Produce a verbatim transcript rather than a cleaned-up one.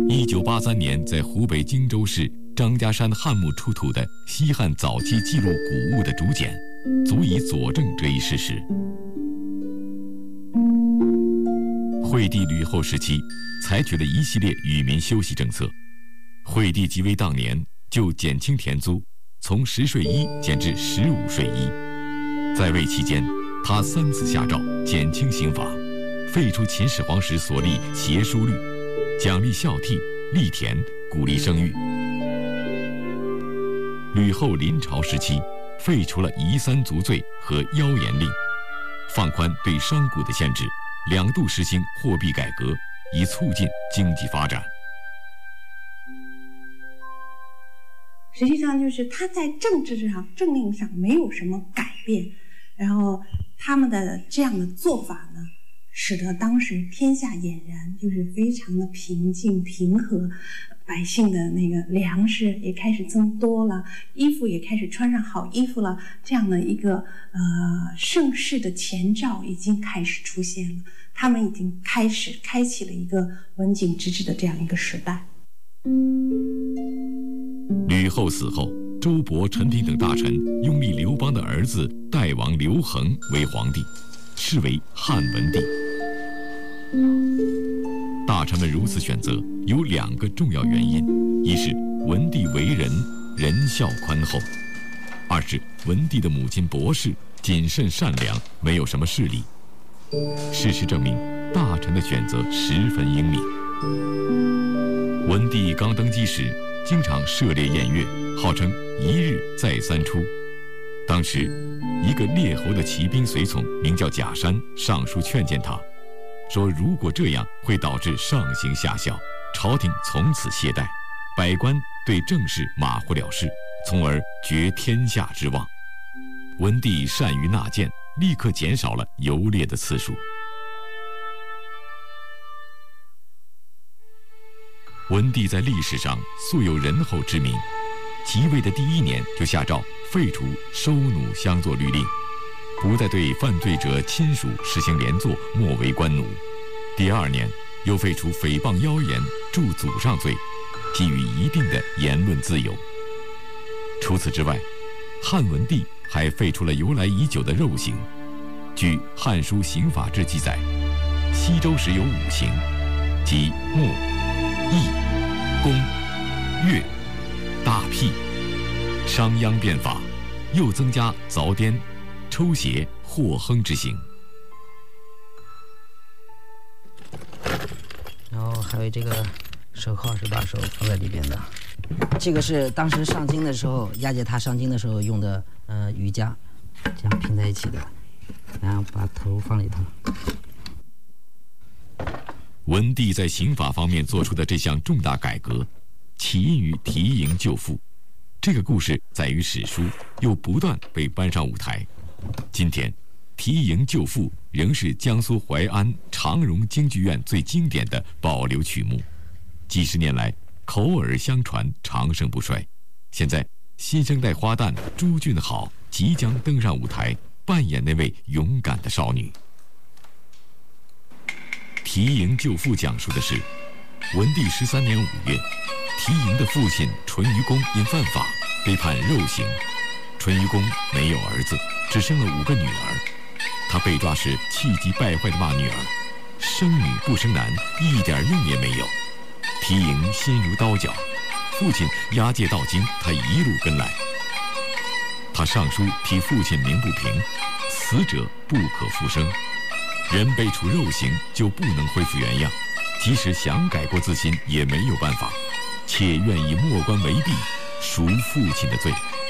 一九八三年在湖北荆州市张家山汉墓出土的西汉早期记录古物的竹简，足以佐证这一事实。惠帝吕后时期，采取了一系列与民休息政策。惠帝即位当年，就减轻田租，从十税一减至十五税一。在位期间，他三次下诏减轻刑罚，废除秦始皇时所立协书律，奖励孝悌、立田，鼓励生育。吕后临朝时期，废除了夷三族罪和妖言令，放宽对商贾的限制，两度实行货币改革，以促进经济发展。 实际上就是他在政治上、政令上没有什么改变，然后他们的这样的做法呢，使得当时天下俨然就是非常的平静平和，百姓的那个粮食也开始增多了，衣服也开始穿上好衣服了，这样的一个呃盛世的前兆已经开始出现了，他们已经开始开启了一个文景之治的这样一个时代。 吕后死后，周勃、陈平等大臣拥立刘邦的儿子代王刘恒为皇帝，是为汉文帝。大臣们如此选择有两个重要原因：一是文帝为人仁孝宽厚；二是文帝的母亲薄氏谨慎善良，没有什么势力。事实证明，大臣的选择十分英明。文帝刚登基时，经常涉猎宴乐，号称一日再三出。当时，一个列侯的骑兵随从名叫贾山，上书劝谏他，说如果这样会导致上行下效，朝廷从此懈怠，百官对政事马虎了事，从而绝天下之望。文帝善于纳谏，立刻减少了游猎的次数。文帝在历史上素有仁厚之名，即位的第一年就下诏废除收奴相作律令，不再对犯罪者亲属实行连坐，莫为官奴。第二年又废除诽谤妖言、助祖上罪，给予一定的言论自由。除此之外，汉文帝还废除了由来已久的肉刑。据《汉书刑法志》记载，西周时有五刑，即墨、役、公、乐、大辟。商鞅变法，又增加凿颠、抽血、祸亨之刑。 然后还有这个手铐是把手放在里边的，这个是当时上京的时候，押解他上京的时候用的呃瑜伽，这样拼在一起的，然后把头放里头。 文帝在刑法方面做出的这项重大改革，起因于提营救父。这个故事在于史书，又不断被搬上舞台。今天，提营救父仍是江苏淮安长荣京剧院最经典的保留曲目，几十年来口耳相传，长盛不衰。现在，新生代花旦朱俊好即将登上舞台，扮演那位勇敢的少女。提营救父讲述的是，文帝十三年五月，提营的父亲淳于公因犯法被判肉刑。淳于公没有儿子，只生了五个女儿。他被抓时气急败坏地骂女儿：“生女不生男，一点用也没有。”提营心如刀绞，父亲押解到京，他一路跟来。他上书替父亲鸣不平，死者不可复生。人被处肉刑就不能恢复原样，即使想改过自新也没有办法，且愿以莫官为弊，赎父亲的罪。